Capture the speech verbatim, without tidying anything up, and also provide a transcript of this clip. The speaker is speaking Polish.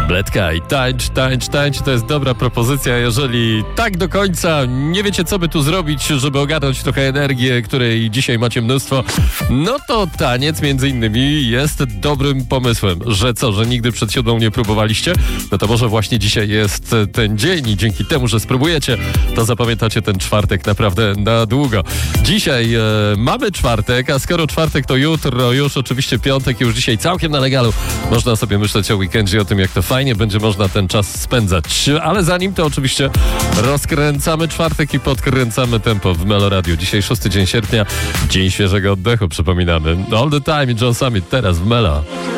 Tabletka i tańcz, tańcz, tańcz to jest dobra propozycja. Jeżeli tak do końca nie wiecie, co by tu zrobić, żeby ogarnąć trochę energię, której dzisiaj macie mnóstwo, no to taniec między innymi jest dobrym pomysłem. Że co, że nigdy przed siódmą nie próbowaliście? No to może właśnie dzisiaj jest ten dzień i dzięki temu, że spróbujecie, to zapamiętacie ten czwartek naprawdę na długo. Dzisiaj e, mamy czwartek, a skoro czwartek to jutro, już oczywiście piątek, już dzisiaj całkiem na legalu. Można sobie myśleć o weekendzie, o tym, jak to fajnie będzie można ten czas spędzać. Ale zanim to oczywiście rozkręcamy czwartek i podkręcamy tempo w Melo Radio. Dzisiaj szósty dzień sierpnia, dzień świeżego oddechu, przypominamy. All the time, John Summit, teraz w Melo.